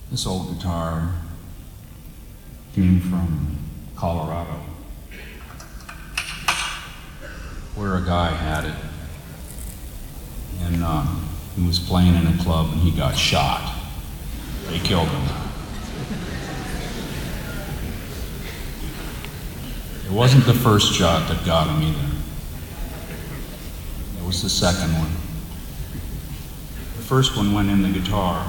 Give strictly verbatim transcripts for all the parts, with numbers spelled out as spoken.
This old guitar came from Colorado, where a guy had it, and uh, he was playing in a club and he got shot. They killed him. It wasn't the first shot that got him either. It was the second one. The first one went in the guitar,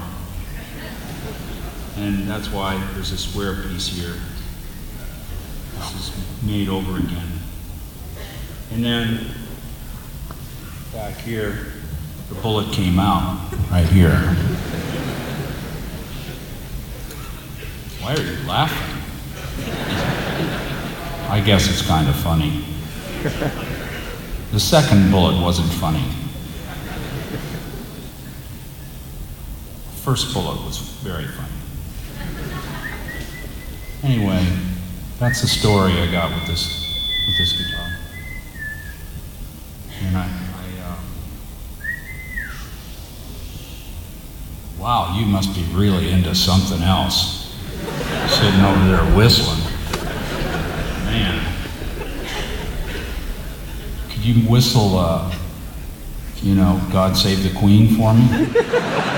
and that's why there's a square piece here. This is made over again. And then back here, the bullet came out right here. Why are you laughing? I guess it's kind of funny. The second bullet wasn't funny. The first bullet was very funny. Anyway, that's the story I got with this with this guitar. And I, I uh, wow, you must be really into something else. Sitting over there whistling. Man. Could you whistle, uh, you know, God Save the Queen for me?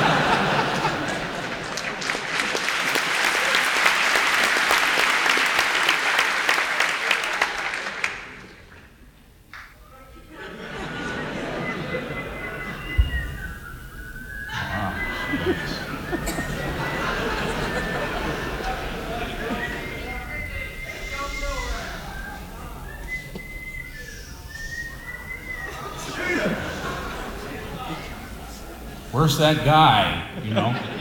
Where's that guy, you know?